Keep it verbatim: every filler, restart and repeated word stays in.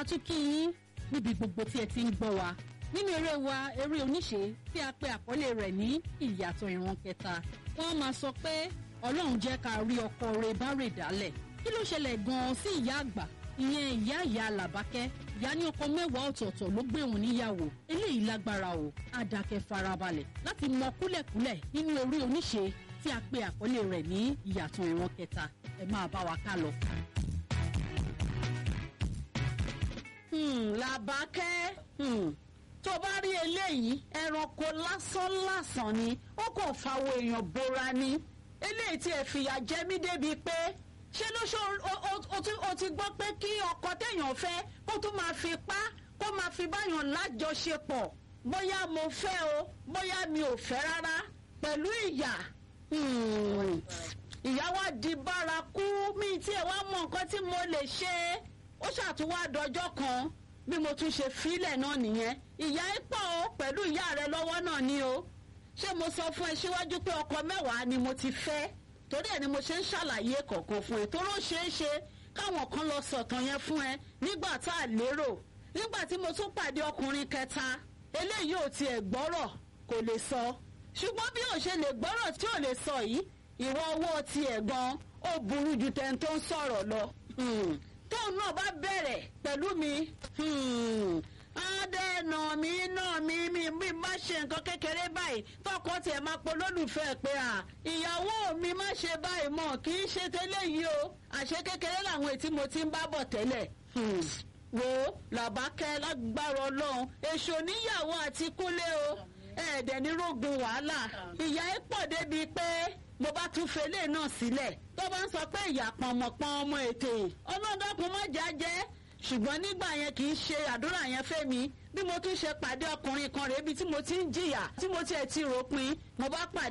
a tún kí yín níbi gbogbo tí ẹ ti ń gbọ́ wa nínú eré wa eré oníṣe tí a pe àkọlé rẹ̀ ní ìyàtọ̀ ìran kẹta. Wọ́n máa sọ pé Ọlọ́run jẹ́ ká rí ọkọ rẹ̀ bá rè dálẹ̀. Kí ló ṣẹlẹ̀ gan-an sí ìyá àgbà ìyẹn ìyá ìyá Làbákẹ́? Ìyá ní ọkọ mẹ́wàá ọ̀tọ̀ọ̀tọ̀ ló gbé òun níyàwó. Eléyìí lágbára o. Àdàkẹ́ farabalẹ̀ láti mọ kúlẹ̀kúlẹ̀ nínú eré oníṣe tí a pe àkọlé rẹ̀ ní ìyàtọ̀ ìran kẹta. Ẹ máa bá wa ká lọ. Hmm, Làbákẹ́, hmm. tó bá rí eléyìí ẹranko lásán lásán ni ó kàn fàwọ èèyàn bora ni eléyìí tí ẹ fìyà jẹ mí débi pé ṣé ló ṣe o ti gbọ́ pé kí ọkọ téèyàn fẹ́ kó tún máa fi pa kó máa fi báyàn lájọṣepọ̀ bóyá mo fẹ́ o bóyá mi ò fẹ́ rárá pẹ̀lú ìyà ìyá wa di bárakú mi tí ẹ wá mọ nǹkan tí mo lè ṣe ó ṣàtúwá dọjọ́ kan bí mo tún ṣe fílẹ̀ náà nìyẹn ìyá ẹ pọ̀ o pẹ̀lú ìyá rẹ lọ́wọ́ náà ni o ṣé mo sọ fún ẹ síwájú pé ọkọ mẹ́wàá ni mo ti fẹ́ torí ẹ ni mo ṣe ń ṣàlàyé kọ̀ọ̀kan fún ẹ tó ló ṣeé ṣe káwọn kan lọ sọ̀tàn yẹn fún ẹ nígbà tá a lérò nígbà tí mo tún pàdé ọkùnrin kẹta eléyìí ò tiẹ̀ gbọ́rọ̀ kò lè sọ ṣùgbọ́n bí ò ṣe lè gbọ́rọ̀ tí ò lè sọ yìí ìwọ owó tiẹ̀ gan ó burú ju tẹni tó ń sọ̀rọ̀ lọ tóun náà bá bẹ̀rẹ̀ pẹ̀lú mi adẹ́nà mi náà mi mi mi má ṣe nǹkan kékeré báyìí tọkọ tiẹ̀ máa pọ̀ lólùfẹ́ pé à ìyàwó mi má ṣe báyìí mọ́ kì í ṣe tẹ́lẹ̀ yìí o àṣé kékeré làwọn ètí mo ti ń bá bọ̀ tẹ́lẹ̀ wo Làbákẹ́ lágbára Ọlọ́run èso níyàwó àti kúnlé o ẹ̀ẹ́dẹ̀ ní rògùn wàhálà ìyá ẹ̀ pọ̀ débi pé mo bá tún fele náà sílẹ̀ tó bá ń sọ pé ìyá pọ̀nmọ̀pọ̀n ọmọ ètè ọlọ́dọ́kun má já jẹ́ ṣùgbọ́n nígbà yẹn kì í ṣe àdúrà yẹn fẹ́ mi bí mo tún ṣe pàdé ọkùnrin kan rèébi tí mo ti ń jìyà tí mo tiẹ̀ ti rò pin mo bá pàdé.